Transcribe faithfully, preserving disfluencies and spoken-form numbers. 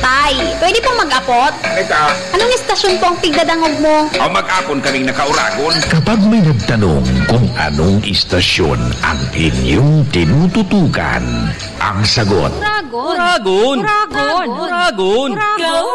tay. Pwede pong mag-apot? Eka, Anong istasyon po ang pigdadangog mo? o mag-apon kaming nakauragon. Kapag may nagtanong kung anong istasyon ang inyong tinututukan, ang sagot, Uragon. Uragon! Uragon. Uragon! Uragon.